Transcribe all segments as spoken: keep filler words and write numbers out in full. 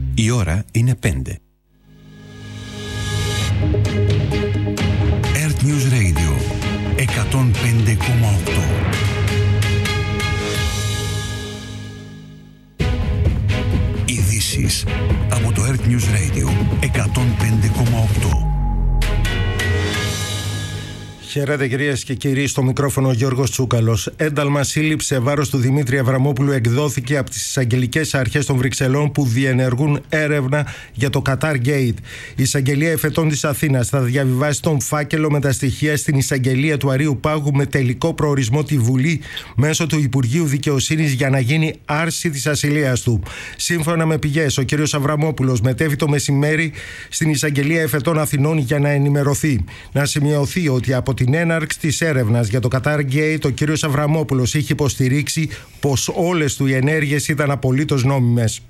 Η ώρα είναι πέντε. Earth News Radio εκατόν πέντε κόμμα οκτώ. Ειδήσεις από το Earth News Radio εκατόν πέντε κόμμα οκτώ. Χαίρετε κυρίες και κύριοι, στο μικρόφωνο ο Γιώργος Τσούκαλος. Ένταλμα σύλληψη σε βάρος του Δημήτρη Αβραμόπουλου εκδόθηκε από τις εισαγγελικές αρχές των Βρυξελών που διενεργούν έρευνα για το Qatar Gate. Η εισαγγελία εφετών της Αθήνας θα διαβιβάσει τον φάκελο με τα στοιχεία στην εισαγγελία του Αρείου Πάγου με τελικό προορισμό τη Βουλή μέσω του Υπουργείου Δικαιοσύνης για να γίνει άρση της ασυλίας του. Σύμφωνα με πηγές, ο κ. Αβραμόπουλος μετέβη το μεσημέρι στην εισαγγελία εφετών Αθηνών για να ενημερωθεί. Να σημειωθεί ότι από την έναρξη της έρευνας για το Qatar Gate, ο κύριος Αβραμόπουλος είχε υποστηρίξει πως όλες του οι ενέργειες ήταν απολύτως νόμιμες.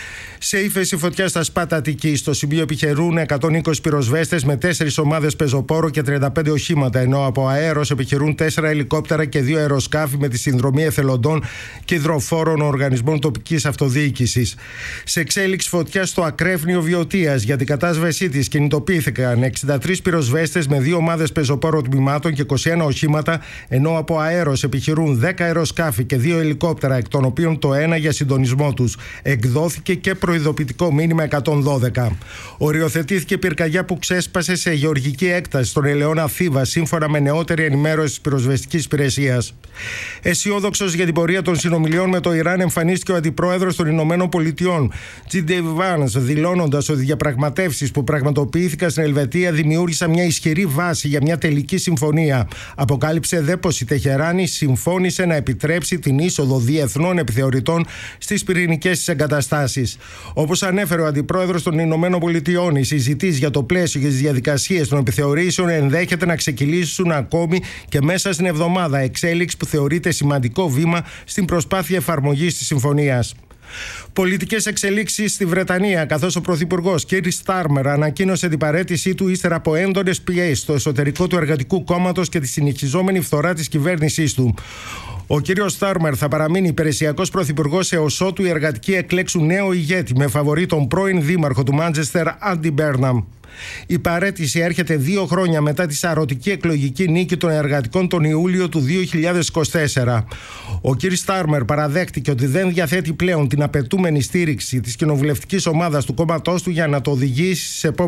Σε ύφεση φωτιά στα Σπάτα Αττικής, στο σημείο επιχειρούν εκατόν είκοσι πυροσβέστες με τέσσερις ομάδες πεζοπόρου και τριάντα πέντε οχήματα, ενώ από αέρος επιχειρούν τέσσερα ελικόπτερα και δύο αεροσκάφη με τη συνδρομή εθελοντών και υδροφόρων οργανισμών τοπικής αυτοδιοίκησης. Σε εξέλιξη φωτιά στο ακρέφνιο Βιωτίας, για την κατάσβεσή της κινητοποιήθηκαν εξήντα τρεις πυροσβέστες με δύο ομάδες πεζοπόρων τμήματων και είκοσι ένα οχήματα, ενώ από αέρος επιχειρούν δέκα αεροσκάφη και δύο ελικόπτερα, εκ των οποίων το ένα για συντονισμό τους. Εκδόθηκε και προειδοποιητικό μήνυμα εκατόν δώδεκα. Οριοθετήθηκε πυρκαγιά που ξέσπασε σε γεωργική έκταση στον Ελαιώνα Θήβα, σύμφωνα με νεότερη ενημέρωση της πυροσβεστικής υπηρεσίας. Αισιόδοξος για την πορεία των συνομιλιών με το Ιράν, εμφανίστηκε ο αντιπρόεδρος των Ηνωμένων Πολιτειών, τζι ντι Vance, δηλώνοντας ότι οι διαπραγματεύσεις που πραγματοποιήθηκαν στην Ελβετία δημιούργησαν μια ισχυρή βάση για μια τελική συμφωνία. Αποκάλυψε δε πως η Τεχεράνη συμφώνησε να επιτρέψει την είσοδο διεθνών επιθεωρητών στις πυρηνικές της εγκαταστάσεις. Όπως ανέφερε ο αντιπρόεδρος των Ηνωμένων Πολιτειών, οι συζητήσεις για το πλαίσιο και τις διαδικασίες των επιθεωρήσεων ενδέχεται να ξεκινήσουν ακόμη και μέσα στην εβδομάδα, εξέλιξη που θεωρείται σημαντικό βήμα στην προσπάθεια εφαρμογής της συμφωνίας. Πολιτικές εξελίξεις στη Βρετανία, καθώς ο Πρωθυπουργός Κίρ Στάρμερ ανακοίνωσε την παραίτησή του ύστερα από έντονες πιέσεις στο εσωτερικό του Εργατικού Κόμματος και τη συνεχιζόμενη φθορά της κυβέρνησής του. Ο κύριος Στάρμερ θα παραμείνει υπηρεσιακός πρωθυπουργός έως ότου οι εργατικοί εκλέξουν νέο ηγέτη με φαβορί τον πρώην δήμαρχο του Μάντσεστερ, Άντι Μπέρναμ. Η παραίτηση έρχεται δύο χρόνια μετά τη σαρωτική εκλογική νίκη των εργατικών τον Ιούλιο του δύο χιλιάδες είκοσι τέσσερα. Ο κ. Στάρμερ παραδέχτηκε ότι δεν διαθέτει πλέον την απαιτούμενη στήριξη της κοινοβουλευτικής ομάδας του κόμματός του για να το οδηγήσει σε επόμενες